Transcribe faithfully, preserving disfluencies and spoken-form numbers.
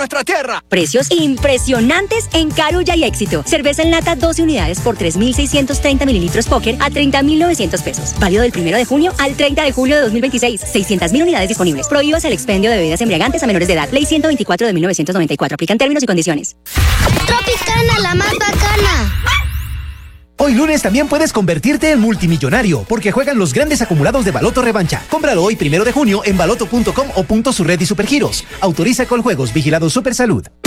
nuestra tierra. Precios impresionantes en Carulla y Éxito. Cerveza en lata doce unidades por tres mil seiscientos treinta mililitros Póker a treinta mil novecientos pesos. Válido del primero de junio al treinta de julio de dos mil veintiséis. seiscientas mil unidades disponibles. Prohíbas el expendio de bebidas embriagantes a menores de edad. Ley ciento veinticuatro de mil novecientos noventa y cuatro. Aplican términos y condiciones. Tropicana, la más bacana. Hoy lunes también puedes convertirte en multimillonario, porque juegan los grandes acumulados de Baloto Revancha. Cómpralo hoy primero de junio en baloto punto com o punto su red y supergiros. Autoriza con juegos, vigilado Supersalud.